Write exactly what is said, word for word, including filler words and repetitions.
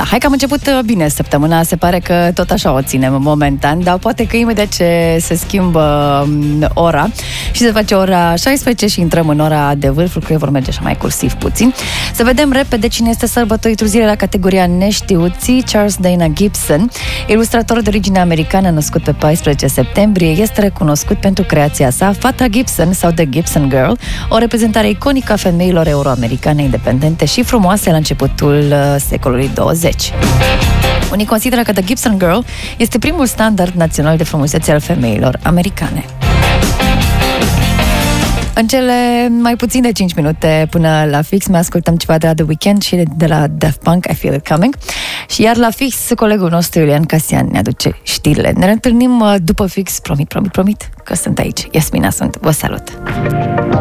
hai că am început bine săptămâna, se pare că tot așa o ținem momentan, dar poate că imediat ce se schimbă ora și se face ora șaisprezece și intrăm în ora de vârf, lucrurile vor merge așa mai cursiv puțin. Să vedem repede cine este sărbătoritul zilei la categoria neștiuții. Charles Dana Gibson, ilustrator de origine americană, născut pe paisprezece septembrie, este recunoscut pentru creația sa Fata Gibson sau The Gibson Girl, o reprezentare iconică a femeilor euroamericane independente și frumoase la începutul uh, secolului douăzeci. Unii consideră că The Gibson Girl este primul standard național de frumusețe al femeilor americane. În cele mai puțin de cinci minute până la fix mai ascultăm ceva de la The Weeknd și de la Daft Punk, I Feel It Coming. Și iar la fix, colegul nostru Iulian Casian ne aduce știrile. Ne întâlnim după fix, promit, promit, promit că sunt aici. Yasmina sunt, vă salut!